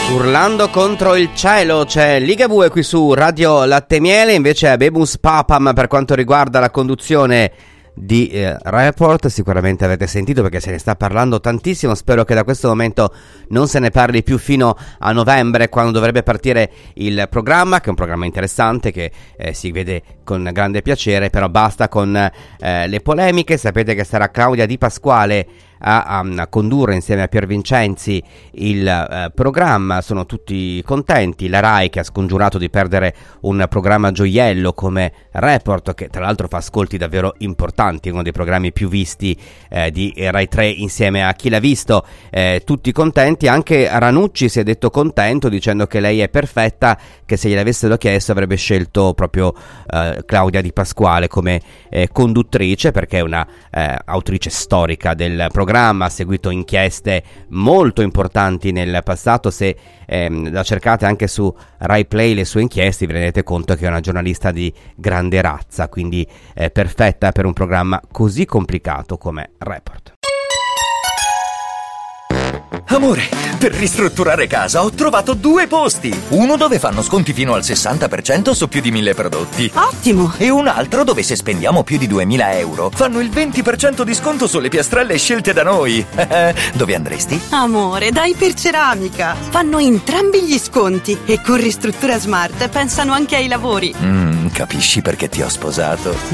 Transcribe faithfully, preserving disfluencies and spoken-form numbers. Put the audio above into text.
Urlando contro il cielo c'è Ligabue qui su Radio Latte e Miele, invece è Bemus Papam per quanto riguarda la conduzione di eh, Report. Sicuramente avete sentito perché se ne sta parlando tantissimo. Spero che da questo momento non se ne parli più fino a novembre, quando dovrebbe partire il programma, che è un programma interessante che eh, si vede con grande piacere. Però basta con eh, le polemiche. Sapete che sarà Claudia Di Pasquale a, a condurre insieme a Pier Vincenzi il eh, programma. Sono tutti contenti. La Rai, che ha scongiurato di perdere un programma gioiello come Report, che tra l'altro fa ascolti davvero importanti, uno dei programmi più visti eh, di Rai tre insieme a Chi l'ha visto, eh, tutti contenti. Anche Ranucci si è detto contento, dicendo che lei è perfetta, che se gliel'avessero chiesto avrebbe scelto proprio eh, Claudia Di Pasquale come eh, conduttrice, perché è una eh, autrice storica del programma, ha seguito inchieste molto importanti nel passato. Se ehm, la cercate anche su Rai Play le sue inchieste, vi rendete conto che è una giornalista di grande razza, quindi è perfetta per un programma così complicato come Report. Amore, per ristrutturare casa ho trovato due posti. Uno dove fanno sconti fino al sessanta per cento su più di mille prodotti. Ottimo! E un altro dove se spendiamo più di duemila euro fanno il venti per cento di sconto sulle piastrelle scelte da noi. Dove andresti? Amore, da Iperceramica. Fanno entrambi gli sconti e con Ristruttura Smart pensano anche ai lavori. Mm, capisci perché ti ho sposato.